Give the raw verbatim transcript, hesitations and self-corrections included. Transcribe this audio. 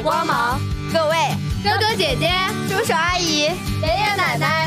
光芒。各位哥哥姐姐、 叔叔阿姨、 爷爷奶奶。